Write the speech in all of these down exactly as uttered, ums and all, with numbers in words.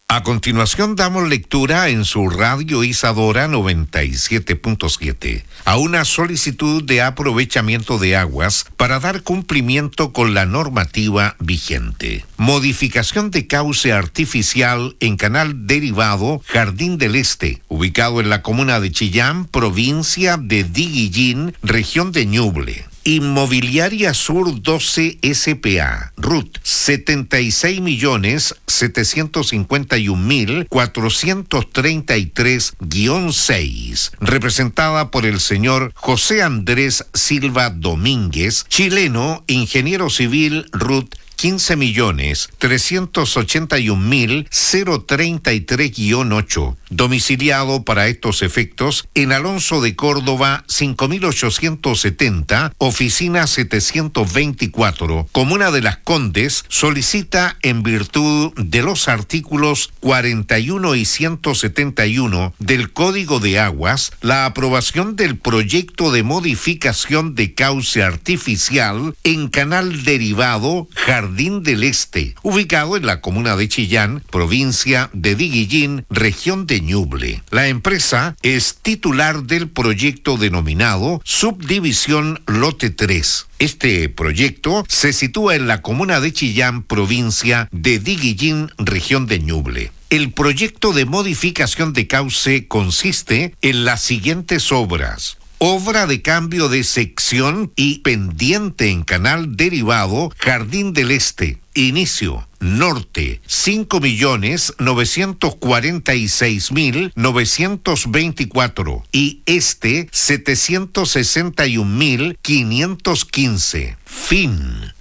A continuación damos lectura en su radio Isadora noventa y siete punto siete a una solicitud de aprovechamiento de aguas para dar cumplimiento con la normativa vigente. Modificación de cauce artificial en canal derivado Jardín del Este, ubicado en la comuna de Chillán, provincia de Diguillín, región de Ñuble. Inmobiliaria Sur doce S P A, R U T setenta y seis millones setecientos cincuenta y un mil cuatrocientos treinta y tres guión seis, representada por el señor José Andrés Silva Domínguez, chileno, ingeniero civil, R U T quince millones trescientos ochenta y un mil treinta y tres guión ocho, domiciliado para estos efectos en Alonso de Córdoba cinco mil ochocientos setenta, oficina setecientos veinticuatro, Comuna de Las Condes, solicita en virtud de los artículos cuarenta y uno y ciento setenta y uno del Código de Aguas la aprobación del proyecto de modificación de cauce artificial en canal derivado Jardín Jardín del Este, ubicado en la comuna de Chillán, provincia de Diguillín, región de Ñuble. La empresa es titular del proyecto denominado Subdivisión Lote tres. Este proyecto se sitúa en la comuna de Chillán, provincia de Diguillín, región de Ñuble. El proyecto de modificación de cauce consiste en las siguientes obras. Obra de cambio de sección y pendiente en canal derivado Jardín del Este. Inicio. Norte, cinco millones novecientos cuarenta y seis mil novecientos veinticuatro y este, setecientos sesenta y un mil quinientos quince. Fin.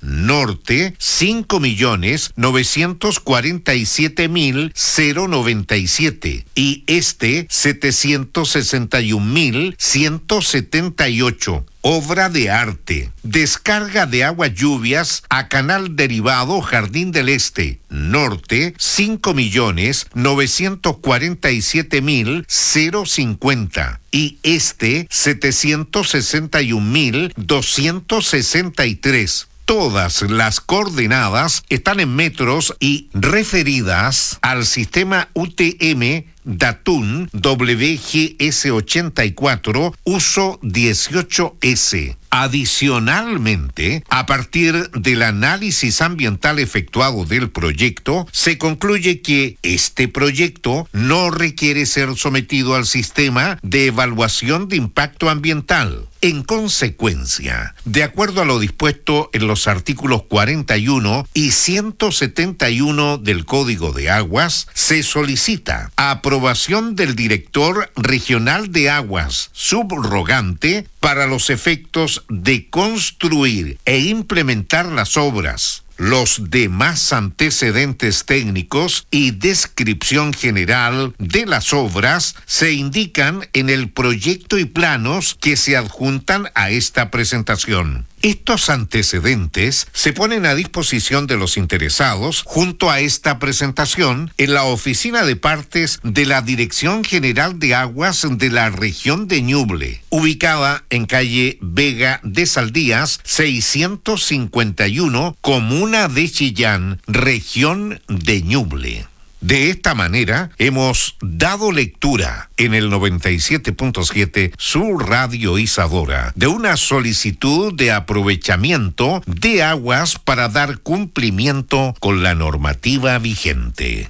Norte, cinco millones novecientos cuarenta y siete mil noventa y siete y este, setecientos sesenta y un mil ciento setenta y ocho. Obra de arte. Descarga de agua lluvias a canal derivado Jardín del Este. Norte, cinco millones novecientos cuarenta y siete mil cincuenta. Y este, setecientos sesenta y un mil doscientos sesenta y tres. Todas las coordenadas están en metros y referidas al sistema U T M Datun W G S ochenta y cuatro, uso dieciocho S. Adicionalmente, a partir del análisis ambiental efectuado del proyecto, se concluye que este proyecto no requiere ser sometido al sistema de evaluación de impacto ambiental. En consecuencia, de acuerdo a lo dispuesto en los artículos cuarenta y uno y ciento setenta y uno del Código de Aguas, se solicita aprobación del director regional de aguas subrogante para los efectos de construir e implementar las obras. Los demás antecedentes técnicos y descripción general de las obras se indican en el proyecto y planos que se adjuntan a esta presentación. Estos antecedentes se ponen a disposición de los interesados junto a esta presentación en la oficina de partes de la Dirección General de Aguas de la región de Ñuble, ubicada en calle Vega de Saldías seiscientos cincuenta y uno, comuna de Chillán, región de Ñuble. De esta manera, hemos dado lectura en el noventa y siete punto siete, su radio Isadora, de una solicitud de aprovechamiento de aguas para dar cumplimiento con la normativa vigente.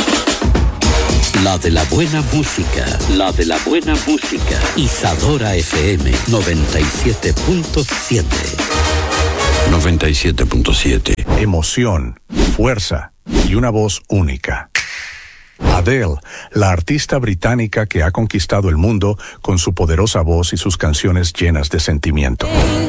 La de la buena música, la de la buena música. Isadora F M noventa y siete punto siete. noventa y siete punto siete. Emoción, fuerza y una voz única. Adele, la artista británica que ha conquistado el mundo con su poderosa voz y sus canciones llenas de sentimiento.